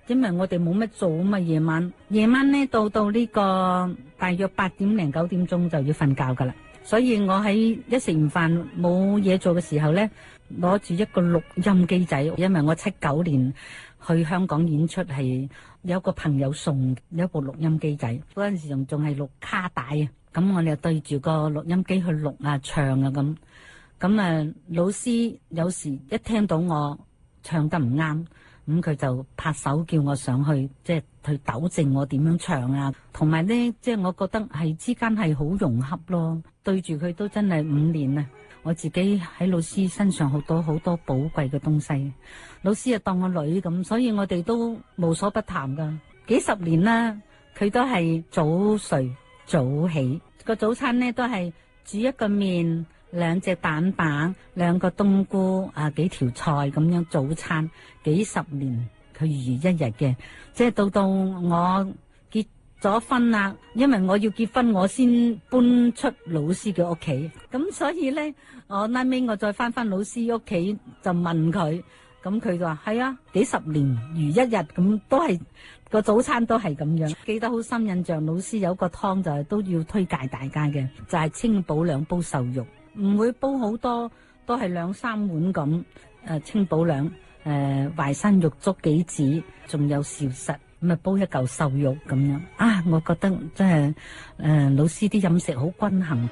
因為我哋冇乜做啊嘛，夜晚咧到呢個大約8點零9點鐘就要瞓覺噶啦，所以我喺一食完飯冇嘢做嘅時候咧，攞住一個錄音機仔，因為我79年去香港演出係有個朋友送有一部錄音機仔，嗰陣時仲係錄卡帶啊，咁我哋就對住個錄音機去錄啊唱啊咁啊，老師有時一聽到我唱得唔啱，咁佢就拍手叫我上去，即係去糾正我點樣唱啊。同埋咧，即係我覺得係之間係好融洽咯。對住佢都真係5年啊！我自己喺老師身上學到好多寶貴嘅東西。老師啊當我女咁，所以我哋都無所不談噶。幾十年啦，佢都係早睡早起。個早餐咧都係煮一個麵。2隻蛋白，2個冬菇啊，幾條菜咁樣早餐，幾十年佢如一日嘅，即係到我結咗婚啦，因為我要結婚，我先搬出老師嘅屋企，咁所以咧，我再翻老師屋企就問佢，咁佢就話係啊，幾十年如一日，咁都係個早餐都係咁樣，記得好深印象。老師有個湯就係都要推介大家嘅，就係清補涼煲瘦肉。唔會煲好多，都係2-3碗咁。清補涼，淮山肉粥杞子，仲有紹實，咁啊煲一嚿瘦肉咁樣。啊，我覺得真係老師啲飲食好均衡。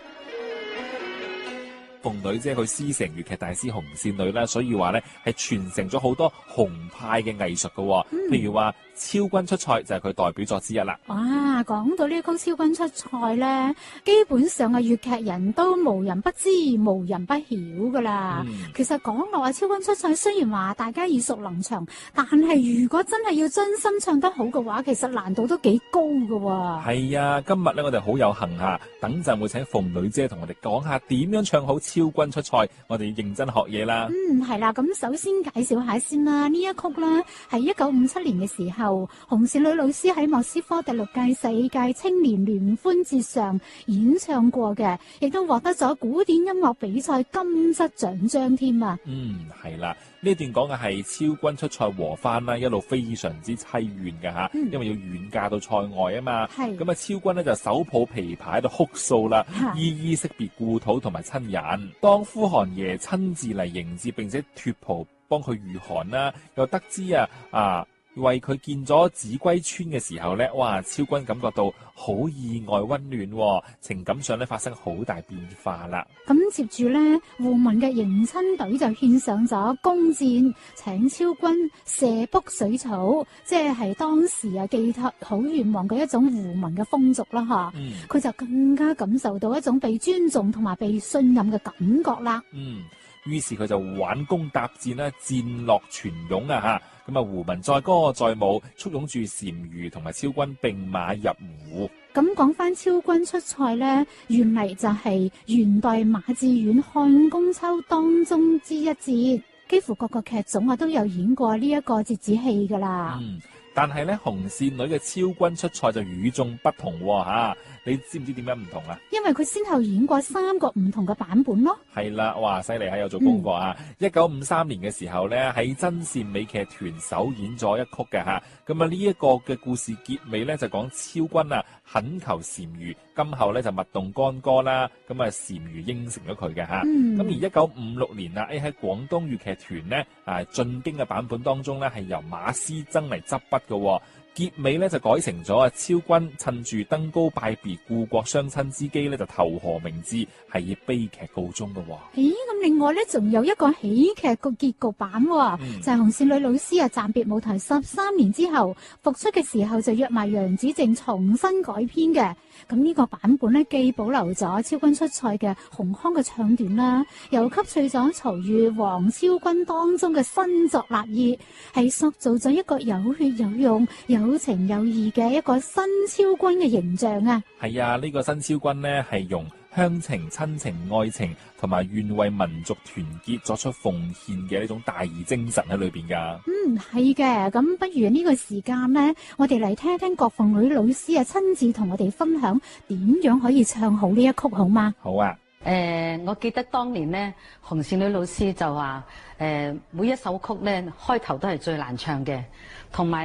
鳳女姐佢師承粵劇大師紅線女啦，所以話咧係傳承咗好多紅派嘅藝術嘅。譬如話超君出塞就係佢代表作之一啦。 哇，講到呢個超君出塞咧，基本上嘅粵劇人都無人不知無人不曉噶啦。其實講落啊，超君出塞雖然話大家耳熟能詳，但係如果真係要真心唱得好嘅話，其實難度都幾高噶。係啊，今日咧我哋好有幸吓，等陣會請鳳女姐同我哋講下點樣唱好超君出塞，我哋要認真學嘢啦。 係啦，咁首先介紹下先啦，呢一曲咧係1957年嘅時候，紅線女老師喺莫斯科第6屆世界青年聯歡節上演唱過嘅，亦都獲得咗古典音樂比賽金質獎章添啊。 係啦，呢段講嘅係超君出塞和番啦，一路非常之淒怨嘅吓，因為要遠嫁到塞外啊嘛。咁啊，超君呢就手抱琵琶喺度哭訴啦，依依惜別故土同埋親人。當呼韓爺親自嚟迎接，並且脫袍幫佢御寒啦，又得知為佢建咗秭歸村嘅時候咧，哇！超君感覺到好意外溫暖，情感上咧發生好大變化啦。 咁接住咧，胡文嘅迎親隊就獻上咗弓箭，請超君射卜水草，即係當時寄託好願望嘅一種胡文嘅風俗啦，吓。佢就更加感受到一種被尊重同埋被信任嘅感覺啦。 於是佢就挽弓搭箭啦，箭落泉湧啊吓。咁啊，胡文載歌載舞，簇擁住單於同埋超君並馬入壺。 咁講翻超君出塞咧，原嚟就係元代馬致遠《漢宮秋》當中之一節，幾乎各個劇種都有演過呢一個折子戲噶啦。 但係咧，紅線女嘅超君出塞就與眾不同吓，你知唔知點解唔同啊？ 因為佢先後演過3個唔同嘅版本咯。 係啦，哇，犀利，係有做功課啊！1953年嘅時候咧，喺真善美劇團首演咗一曲嘅吓，咁啊呢一個嘅故事結尾咧就講超君懇求單於今後咧就勿動干戈啦，咁啊單於應承咗佢嘅吓。咁而1956年喺廣東粵劇團咧進京嘅版本當中咧係由馬師曾嚟執筆嘅。結尾咧就改成咗超君趁住登高拜別故國雙親之機咧就投河明志，係以悲劇告終嘅。 咁另外咧仲有一個喜劇個結局版，就係紅線女老師暫別舞台13年之後復出嘅時候就約埋楊子靖重新改編嘅。咁呢個版本咧既保留咗超君出塞嘅洪腔嘅唱段啦，又吸取咗曹禺、黃超君當中嘅新作立意，係塑造咗一個有血有肉、有情有義嘅一個新超君嘅形象啊！ 係啊，呢個新超君呢係用鄉情、親情、愛情同埋願為民族團結作出奉獻嘅呢種大義精神喺裏邊噶。 係嘅。咁不如呢個時間呢，我哋嚟聽聽郭鳳女老師親自同我哋分享點樣可以唱好呢一曲，好嗎？ 好啊。 我記得當年呢，紅線女老師就話，每一首曲呢開頭都係最難唱嘅，同埋